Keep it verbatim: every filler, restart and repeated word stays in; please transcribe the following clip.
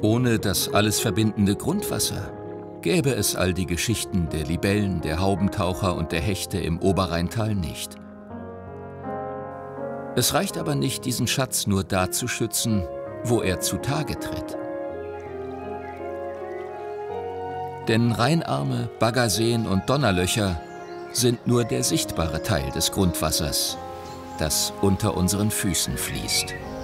Ohne das alles verbindende Grundwasser gäbe es all die Geschichten der Libellen, der Haubentaucher und der Hechte im Oberrheintal nicht. Es reicht aber nicht, diesen Schatz nur da zu schützen, wo er zutage tritt. Denn Rheinarme, Baggerseen und Donnerlöcher sind nur der sichtbare Teil des Grundwassers, das unter unseren Füßen fließt.